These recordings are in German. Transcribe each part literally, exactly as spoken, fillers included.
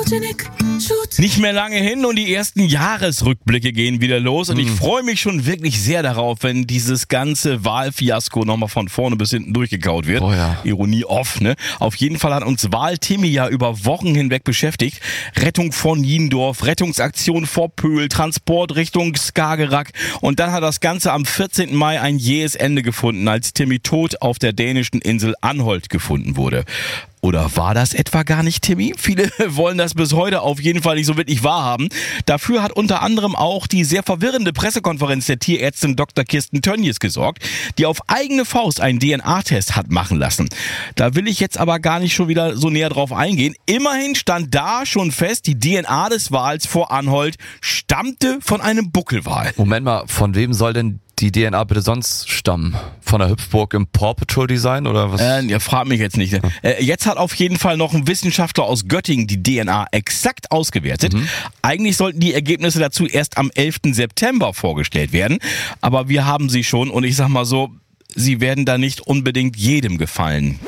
Nicht mehr lange hin und die ersten Jahresrückblicke gehen wieder los und ich freue mich schon wirklich sehr darauf, wenn dieses ganze Wahlfiasko nochmal von vorne bis hinten durchgekaut wird. Oh ja. Ironie off, ne? Auf jeden Fall hat uns Wahl-Timmy ja über Wochen hinweg beschäftigt. Rettung von Niendorf, Rettungsaktion vor Pöhl, Transport Richtung Skagerrak und dann hat das Ganze am vierzehnten Mai ein jähes Ende gefunden, als Timmy tot auf der dänischen Insel Anholt gefunden wurde. Oder war das etwa gar nicht Timmy? Viele wollen das bis heute auf jeden Fall nicht so wirklich wahrhaben. Dafür hat unter anderem auch die sehr verwirrende Pressekonferenz der Tierärztin Doktor Kirsten Tönnies gesorgt, die auf eigene Faust einen D N A-Test hat machen lassen. Da will ich jetzt aber gar nicht schon wieder so näher drauf eingehen. Immerhin stand da schon fest, die D N A des Wals vor Anholt stammte von einem Buckelwal. Moment mal, von wem soll denn die D N A bitte sonst stammen? Von der Hüpfburg im Paw Patrol Design oder was? Äh, ihr fragt mich jetzt nicht. Ne? Äh, jetzt hat auf jeden Fall noch ein Wissenschaftler aus Göttingen die D N A exakt ausgewertet. Mhm. Eigentlich sollten die Ergebnisse dazu erst am elften September vorgestellt werden. Aber wir haben sie schon und ich sag mal so, sie werden da nicht unbedingt jedem gefallen.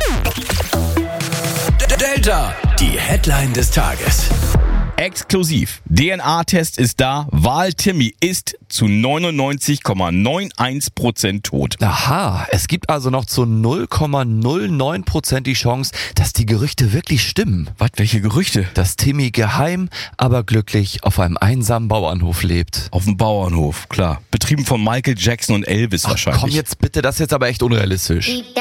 Delta, die Headline des Tages. Exklusiv. D N A-Test ist da. Wahl-Timmy ist zu neunundneunzig Komma einundneunzig Prozent tot. Aha, es gibt also noch zu null Komma null neun Prozent die Chance, dass die Gerüchte wirklich stimmen. Was, welche Gerüchte? Dass Timmy geheim, aber glücklich auf einem einsamen Bauernhof lebt. Auf dem Bauernhof, klar. Betrieben von Michael Jackson und Elvis Ach, wahrscheinlich. komm jetzt bitte, das ist jetzt aber echt unrealistisch.